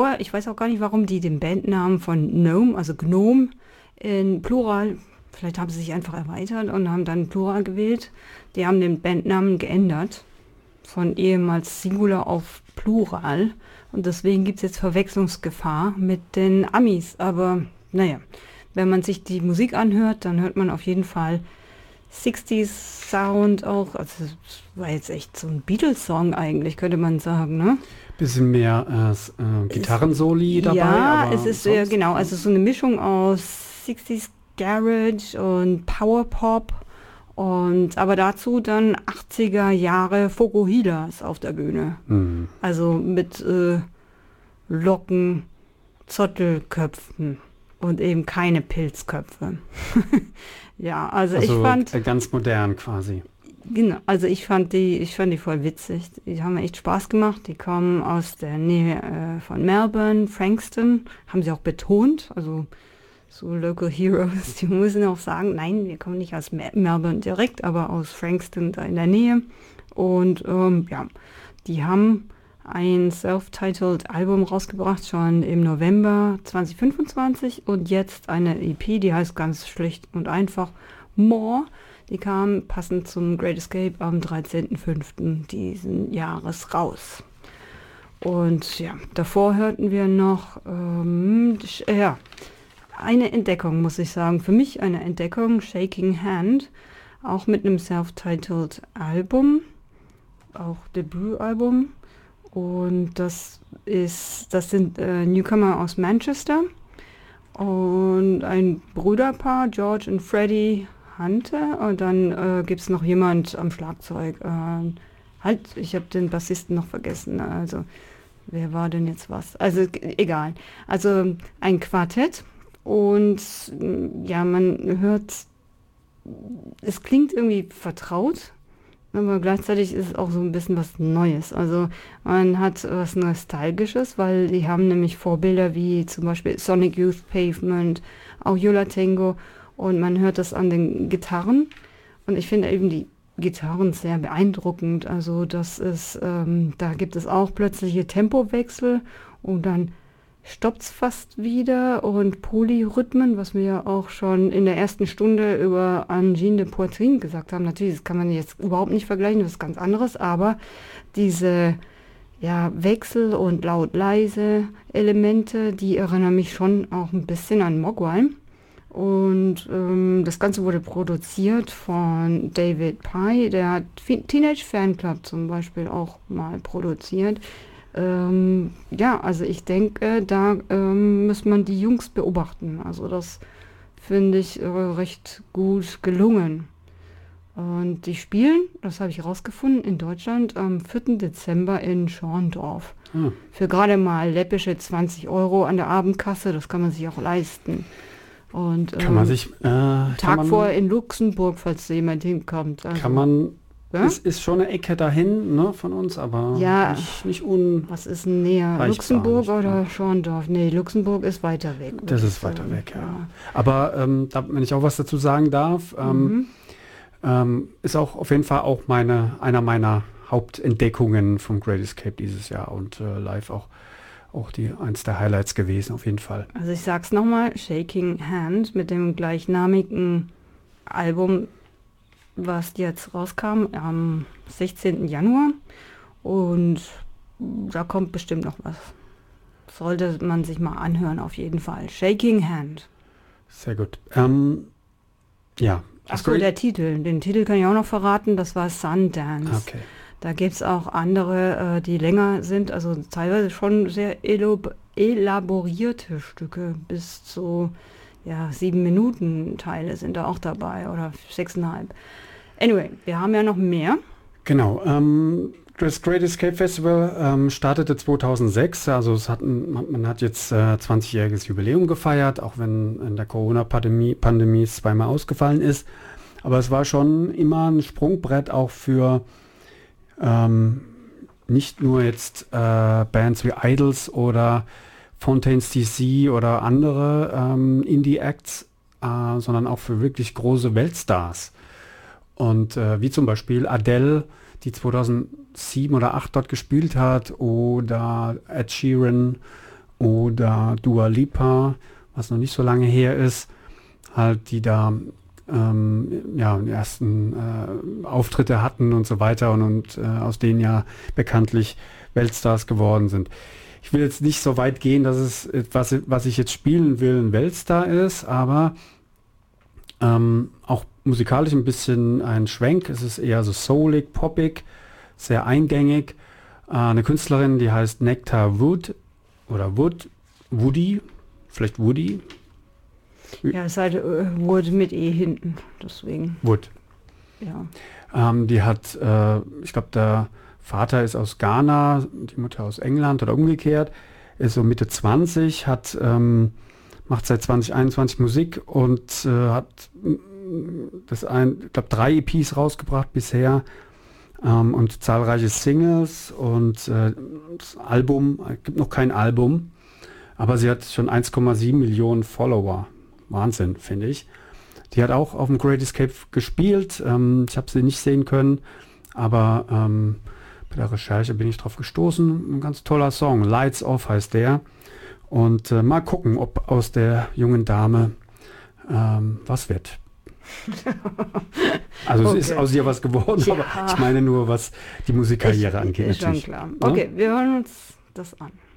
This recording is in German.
Ich weiß auch gar nicht, warum die den Bandnamen von Gnome, also Gnome, in Plural, vielleicht haben sie sich einfach erweitert und haben dann Plural gewählt. Die haben den Bandnamen geändert, von ehemals Singular auf Plural. Und deswegen gibt es jetzt Verwechslungsgefahr mit den Amis. Aber naja, wenn man sich die Musik anhört, dann hört man auf jeden Fall 60s Sound auch. Also es war jetzt echt so ein Beatles-Song eigentlich, könnte man sagen, ne? Bisschen mehr Gitarrensoli dabei. Ja, aber es ist sonst, genau, also so eine Mischung aus 60s Garage und Power Pop und aber dazu dann 80er Jahre Fokuhilas auf der Bühne. Also mit Locken, Zottelköpfen und eben keine Pilzköpfe. Ja, also ich fand ganz modern quasi. genau, also ich fand die voll witzig. Die haben mir echt Spaß gemacht. Die kommen aus der Nähe von Melbourne, Frankston, haben sie auch betont. Also so Local Heroes, die müssen auch sagen, nein, wir kommen nicht aus Melbourne direkt, aber aus Frankston da in der Nähe. Und ja, die haben ein Self-Titled Album rausgebracht, schon im November 2025 und jetzt eine EP, die heißt ganz schlicht und einfach More. Die kam passend zum Great Escape am 13.05. diesen Jahres raus. Und ja, davor hörten wir noch ja, eine Entdeckung, muss ich sagen. Für mich eine Entdeckung, Shaking Hand, auch mit einem Self-Titled Album, auch Debütalbum. Und das sind Newcomer aus Manchester und ein Brüderpaar, George und Freddie Hunter. Und dann gibt es noch jemand am Schlagzeug. Ich habe den Bassisten noch vergessen. Also, wer war denn jetzt was? Also, egal. Also, ein Quartett. Und ja, man hört, es klingt irgendwie vertraut. Aber gleichzeitig ist es auch so ein bisschen was Neues. Also man hat was Nostalgisches, weil die haben nämlich Vorbilder wie zum Beispiel Sonic Youth Pavement, auch Yola Tango und man hört das an den Gitarren. Und ich finde eben die Gitarren sehr beeindruckend. Also das ist, da gibt es auch plötzliche Tempowechsel und dann stoppt es fast wieder und Polyrhythmen, was wir ja auch schon in der ersten Stunde über Angine de Poitrine gesagt haben. Natürlich, das kann man jetzt überhaupt nicht vergleichen, das ist ganz anderes, aber diese Wechsel und laut-leise Elemente, die erinnern mich schon auch ein bisschen an Mogwai. Und das Ganze wurde produziert von David Pye, der hat Teenage Fanclub zum Beispiel auch mal produziert. Also ich denke, da muss man die Jungs beobachten. Also das finde ich recht gut gelungen. Und die spielen, das habe ich rausgefunden, in Deutschland am 4. Dezember in Schorndorf. Für gerade mal läppische 20 € an der Abendkasse, das kann man sich auch leisten. Und kann man sich Tag vorher in Luxemburg, falls da jemand hinkommt. Also, kann man ja? Es ist schon eine Ecke dahin, ne, von uns, aber ja, nicht un. Was ist denn näher? Luxemburg oder Schorndorf? Nee, Luxemburg ist weiter weg. Das ist weiter weg, ja. Aber wenn ich auch was dazu sagen darf, ist auch auf jeden Fall auch einer meiner Hauptentdeckungen vom Great Escape dieses Jahr und live auch eins der Highlights gewesen, auf jeden Fall. Also ich sag's nochmal, Shaking Hand mit dem gleichnamigen Album, was jetzt rauskam am 16. Januar und da kommt bestimmt noch was. Sollte man sich mal anhören, auf jeden Fall. Shaking Hand. Sehr gut. Ja. Achso, der Titel. Den Titel kann ich auch noch verraten, das war Sundance. Okay. Da gibt es auch andere, die länger sind, also teilweise schon sehr elaborierte Stücke, bis zu 7 Minuten Teile sind da auch dabei oder 6,5. Anyway, wir haben ja noch mehr. Genau, das Great Escape Festival startete 2006, also man hat jetzt 20-jähriges Jubiläum gefeiert, auch wenn in der Corona-Pandemie es zweimal ausgefallen ist. Aber es war schon immer ein Sprungbrett auch für nicht nur jetzt Bands wie Idols oder Fontaines DC oder andere Indie-Acts, sondern auch für wirklich große Weltstars. Und wie zum Beispiel Adele, die 2007 oder 2008 dort gespielt hat, oder Ed Sheeran oder Dua Lipa, was noch nicht so lange her ist, halt die da die ersten Auftritte hatten und so weiter und aus denen ja bekanntlich Weltstars geworden sind. Ich will jetzt nicht so weit gehen, dass es etwas, was ich jetzt spielen will, ein Weltstar ist, aber auch musikalisch ein bisschen ein Schwenk. Es ist eher so soulig, poppig, sehr eingängig. Eine Künstlerin, die heißt Nectar Wood oder Woody, vielleicht Woody. Ja, es ist halt Wood mit E hinten, deswegen. Wood. Ja. Die hat, ich glaube, der Vater ist aus Ghana, die Mutter aus England oder umgekehrt, ist so Mitte 20, macht seit 2021 Musik und hat ich glaube, 3 EPs rausgebracht bisher und zahlreiche Singles und das Album, gibt noch kein Album, aber sie hat schon 1,7 Millionen Follower. Wahnsinn, finde ich. Die hat auch auf dem Great Escape gespielt. Ich habe sie nicht sehen können, aber bei der Recherche bin ich drauf gestoßen. Ein ganz toller Song. Lights Off heißt der. Und mal gucken, ob aus der jungen Dame was wird. Also okay. Es ist aus ihr was geworden, ja. Aber ich meine nur, was die Musikkarriere angeht. Ist schon klar. Okay, wir hören uns das an.